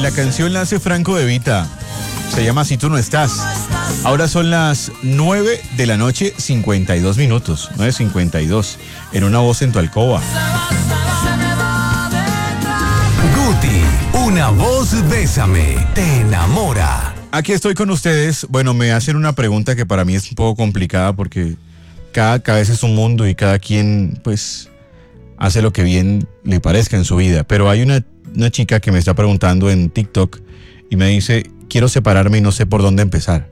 La canción la hace Franco De Vita. Se llama Si tú no estás. Ahora son las 9 de la noche, 52 minutos. 9:52. En Una Voz en tu Alcoba. Guti, una voz bésame, te enamora. Aquí estoy con ustedes. Bueno, me hacen una pregunta que para mí es un poco complicada porque cada cabeza es un mundo y cada quien, pues, hace lo que bien le parezca en su vida. Pero hay una chica que me está preguntando en TikTok y me dice, quiero separarme y no sé por dónde empezar.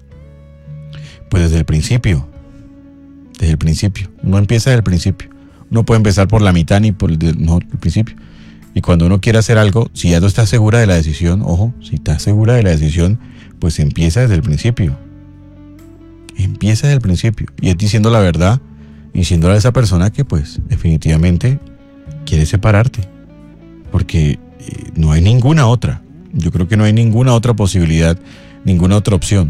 Pues desde el principio. Desde el principio. Uno empieza desde el principio. Uno puede empezar por la mitad ni por el principio. Y cuando uno quiere hacer algo, si ya no está segura de la decisión, ojo, si está segura de la decisión, pues empieza desde el principio. Empieza desde el principio. Y es diciendo la verdad, diciéndole a esa persona que pues definitivamente quiere separarte. Porque no hay ninguna otra. Yo creo que no hay ninguna otra posibilidad, ninguna otra opción.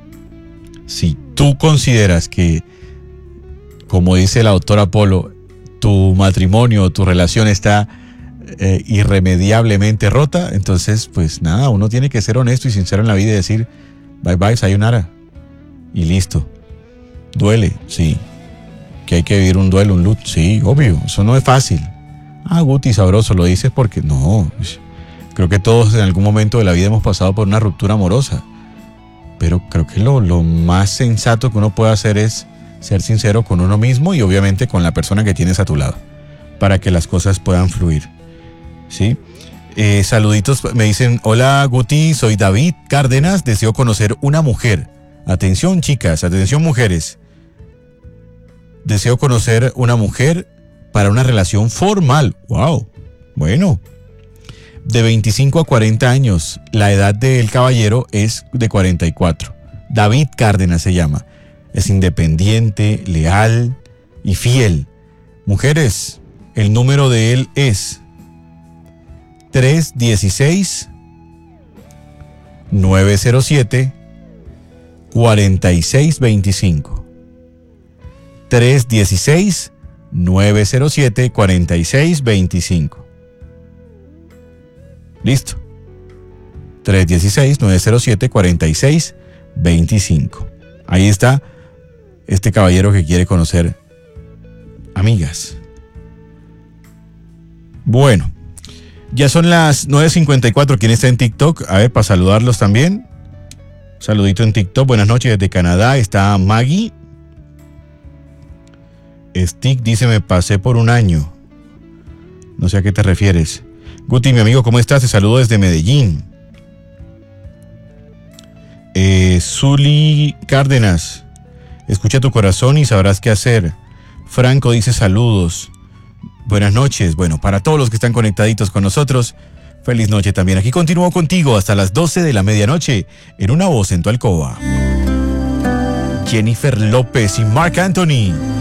Si tú consideras que, como dice la doctora Polo, tu matrimonio, tu relación está irremediablemente rota, entonces pues nada, uno tiene que ser honesto y sincero en la vida y decir bye bye, sayonara y listo. Duele, sí, que hay que vivir un duelo, un luto, sí, obvio, eso no es fácil. Guti, sabroso, lo dices porque no, creo que todos en algún momento de la vida hemos pasado por una ruptura amorosa, pero creo que lo más sensato que uno puede hacer es ser sincero con uno mismo y obviamente con la persona que tienes a tu lado para que las cosas puedan fluir. ¿Sí? Saluditos, me dicen, hola Guti, soy David Cárdenas, deseo conocer una mujer. Atención chicas, atención mujeres. Deseo conocer una mujer para una relación formal. Wow, bueno. De 25 a 40 años, la edad del caballero es de 44. David Cárdenas se llama. Es independiente, leal y fiel. Mujeres, el número de él es 316-907-4625. 316-907-4625. Listo. 316-907-4625. Ahí está este caballero que quiere conocer amigas. Bueno. Ya son las 9:54. ¿Quién está en TikTok? A ver, para saludarlos también. Saludito en TikTok. Buenas noches desde Canadá. Está Maggie. Stick dice, me pasé por un año. No sé a qué te refieres. Guti, mi amigo, ¿cómo estás? Te saludo desde Medellín. Zuli Cárdenas. Escucha tu corazón y sabrás qué hacer. Franco dice saludos. Buenas noches. Bueno, para todos los que están conectaditos con nosotros, feliz noche también. Aquí continúo contigo hasta las 12 de la medianoche en Una Voz en tu Alcoba. Jennifer López y Marc Anthony.